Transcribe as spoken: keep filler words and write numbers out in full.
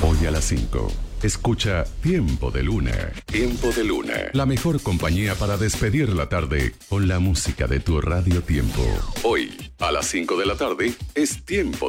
Hoy a las cinco. Escucha Tiempo de Luna. Tiempo de Luna. La mejor compañía para despedir la tarde con la música de tu Radio Tiempo. Hoy, a las cinco de la tarde, es Tiempo